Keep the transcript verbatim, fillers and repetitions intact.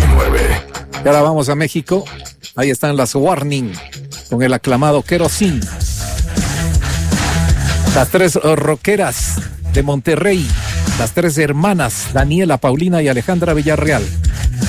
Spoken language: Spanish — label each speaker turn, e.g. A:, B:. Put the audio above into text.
A: diecinueve.
B: Y ahora vamos a México. Ahí están las Warning con el aclamado Kerosene. Las tres rockeras de Monterrey, las tres hermanas, Daniela, Paulina y Alejandra Villarreal.